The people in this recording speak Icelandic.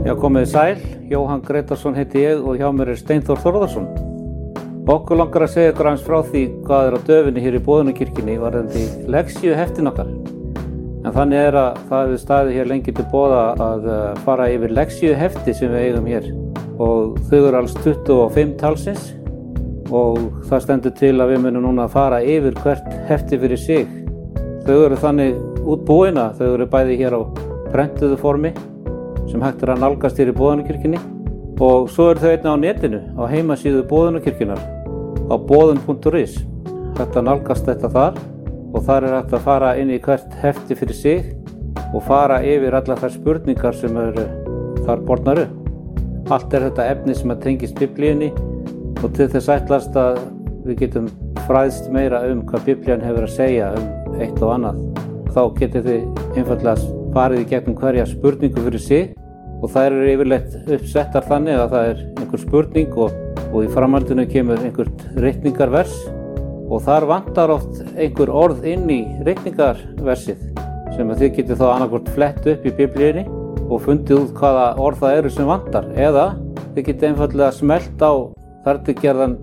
Já, komið sæl, Jóhann Gretarsson heiti ég og hjá mér Steinþór Þórðarsson. Okkur langar að segja ykkur aðeins frá því hvað á döfinni hér í Boðunarkirkjunni varðandi lexíuheftin okkar. En þannig að það hefur staðið hér lengi til boða að fara yfir lexíuhefti sem við eigum hér. Og þau eru alls 25 talsins og það stendur til að við munum núna að fara yfir hvert hefti fyrir sig. Þau eru þannig útbúin að þau eru bæði hér á prentuðu formi sem hægt að nálgast hér í Boðunarkirkjunni og svo eru þau einnig á netinu á heimasíðu Boðunarkirkjunnar á boðun.is. Hægt að nálgast þetta þar og þar hægt að fara inn í hvert hefti fyrir sig og fara yfir allar þær spurningar sem eru þar bornar upp. Allt þetta efni sem tengist Biblíunni og til þess ætlast að við getum fræðst meira hvað Biblían hefur að segja eitt og annað. Þá getið þið einfaldlega farið í gegnum hverja spurningu fyrir sig og þær eru yfirleitt uppsettar þannig að það einhver spurning og í framhaldinu kemur einhvert reikningarvers og þar vantar oft einhver orð inn í reikningarversið sem að þið getið þá annaðhvort flett upp í Biblíunni og fundið út hvaða orð það eru sem vantar eða þið getið einfaldlega smellt á þar til gerðan